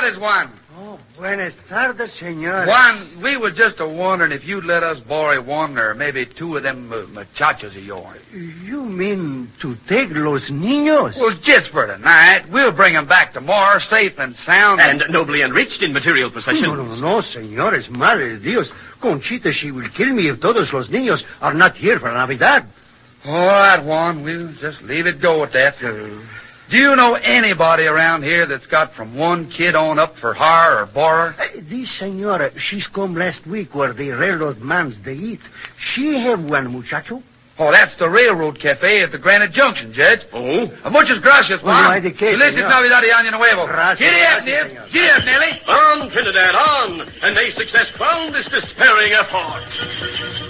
tardes, Juan. Oh, buenas tardes, senor. Juan, we was just wondering if you'd let us borrow one or maybe two of them muchachos of yours. You mean to take los niños? Well, just for tonight. We'll bring them back tomorrow, safe and sound. And nobly enriched in material possessions. No, señores. Madre de Dios. Conchita, she will kill me if todos los niños are not here for Navidad. All right, Juan. We'll just leave it go at that. Do you know anybody around here that's got from one kid on up for hire or borrow? This senora, she's come last week where the railroad mans they eat. She have one muchacho. Oh, that's the Railroad Cafe at the Granite Junction, Judge. Oh? Muchas gracias, Juan. No hay de qué, Felices señor. Navidad y Año Nuevo. Gracias, Giddy up, gracias, Nib. señor. Giddy up, Nellie. On, Trinidad, on! And may success crown this despairing effort.